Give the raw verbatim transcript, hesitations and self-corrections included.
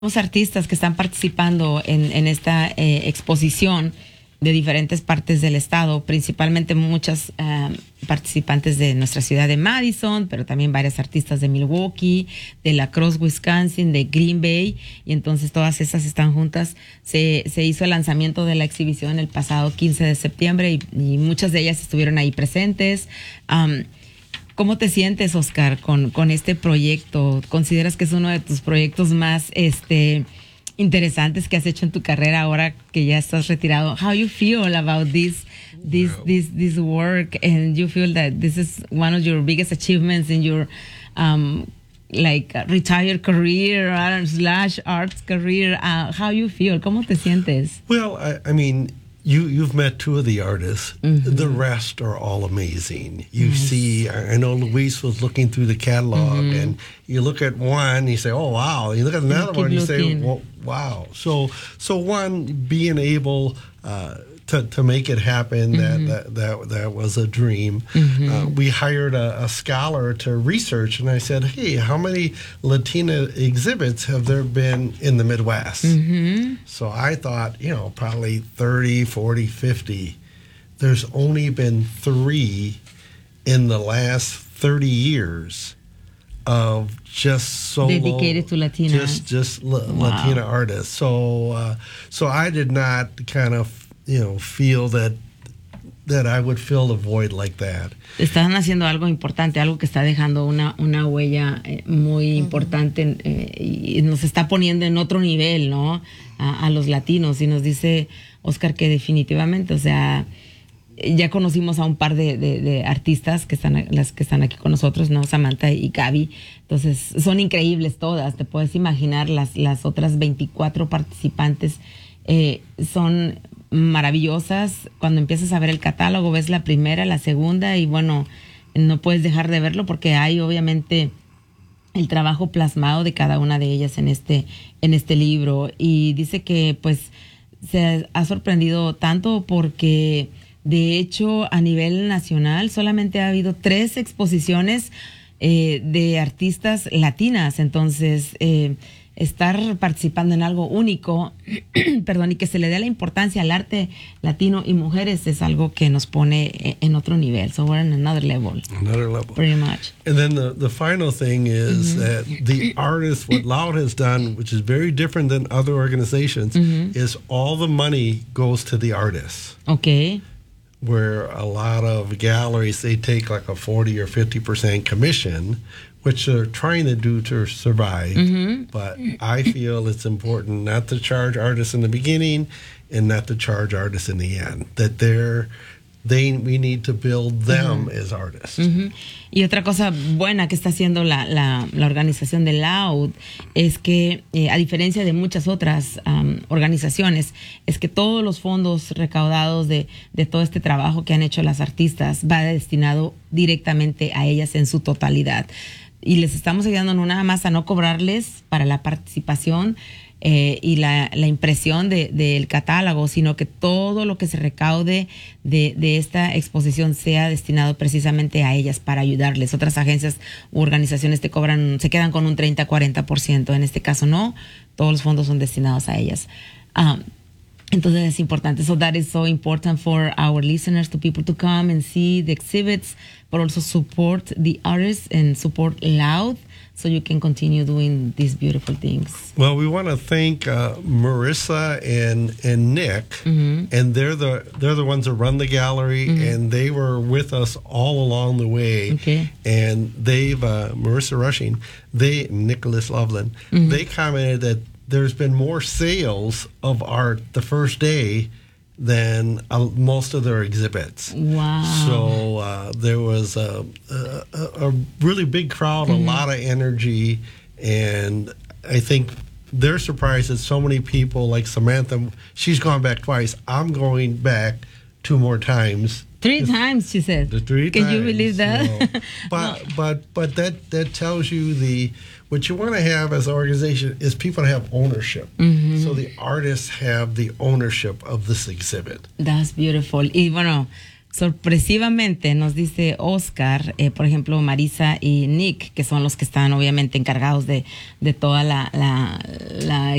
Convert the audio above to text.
Los artistas que están participando en, en esta eh, exposición de diferentes partes del estado, principalmente muchas uh, participantes de nuestra ciudad de Madison, pero también varias artistas de Milwaukee, de La Crosse, Wisconsin, de Green Bay, y entonces todas esas están juntas. Se, se hizo el lanzamiento de la exhibición el pasado quince de septiembre y, y muchas de ellas estuvieron ahí presentes. Um, ¿Cómo te sientes, Oscar, con, con este proyecto? ¿Consideras que es uno de tus proyectos más este, interesantes que has hecho en tu carrera ahora que ya estás retirado? How you feel about this, this, wow. this, this work, and you feel that this is one of your biggest achievements in your um, like retired career or slash arts career? Uh, how you feel? ¿Cómo te sientes? Well, I, I mean. You, you've met two of the artists. Mm-hmm. The rest are all amazing. You nice. see, I know Luis was looking through the catalog, mm-hmm. and you look at one, you say, oh, wow. You look at another one, you say, well, wow. So, so one, being able uh, to, to make it happen, mm-hmm. that, that, that, that was a dream. Mm-hmm. Uh, we hired a, a scholar to research, and I said, hey, how many Latina exhibits have there been in the Midwest? Mm-hmm. So I thought, you know, probably thirty, forty, fifty. There's only been three in the last thirty years of just solo, dedicated to Latina, just just la- wow. Latina artists. So, uh, so I did not kind of, you know, feel that that I would fill the void like that. Están haciendo algo importante, algo que está dejando una una huella eh, muy importante eh, y nos está poniendo en otro nivel, ¿no? A, a los latinos, y nos dice Oscar que definitivamente, o sea, ya conocimos a un par de, de, de artistas que están, las que están aquí con nosotros, ¿no? Samantha y Gaby. Entonces, son increíbles todas. Te puedes imaginar las, las otras veinticuatro participantes. Eh, son maravillosas. Cuando empiezas a ver el catálogo, ves la primera, la segunda, y bueno, no puedes dejar de verlo porque hay obviamente el trabajo plasmado de cada una de ellas en este, en este libro. Y dice que pues se ha sorprendido tanto porque de hecho a nivel nacional solamente ha habido tres exposiciones eh, de artistas latinas. Entonces eh, estar participando en algo único, perdón, y que se le dé la importancia al arte latino y mujeres es algo que nos pone en otro nivel. So we're on another level. Another level. Pretty much. And then the, the final thing is mm-hmm. that the artist, what Loud has done, which is very different than other organizations, mm-hmm. is all the money goes to the artists. Okay. Where a lot of galleries, they take like a forty or fifty percent commission, which they're trying to do to survive. Mm-hmm. But I feel it's important not to charge artists in the beginning and not to charge artists in the end. That they're, they, we need to build them mm-hmm. as artists. Mm-hmm. Y otra cosa buena que está haciendo la, la, la organización de Loud es que, eh, a diferencia de muchas otras um, organizaciones, es que todos los fondos recaudados de, de todo este trabajo que han hecho las artistas va destinado directamente a ellas en su totalidad. Y les estamos ayudando no nada más a no cobrarles para la participación eh, y la, la impresión de, del catálogo, sino que todo lo que se recaude de, de esta exposición sea destinado precisamente a ellas para ayudarles. Otras agencias u organizaciones te cobran, se quedan con un treinta a cuarenta por ciento. En este caso no, todos los fondos son destinados a ellas. Um, Entonces es importante. So that is so important for our listeners, to people to come and see the exhibits, but also support the artists and support Loud so you can continue doing these beautiful things. Well, we want to thank uh, Marissa and and Nick, mm-hmm. and they're the they're the ones that run the gallery, mm-hmm. and they were with us all along the way. Okay. And they've uh, Marissa Rushing, they Nicholas Loveland, mm-hmm. they commented that there's been more sales of art the first day than uh, most of their exhibits. Wow. So uh, there was a, a, a really big crowd, mm-hmm. a lot of energy, and I think they're surprised that so many people, like Samantha, she's gone back twice. I'm going back two more times. Three it's, times, she said. The three Can times, you believe that? So, but no. but but that that tells you the what you want to have as an organization is people to have ownership. Mm-hmm. So the artists have the ownership of this exhibit. That's beautiful. Y bueno, sorpresivamente nos dice Oscar, eh, por ejemplo, Marisa y Nick, que son los que están obviamente encargados de, de toda la, la, la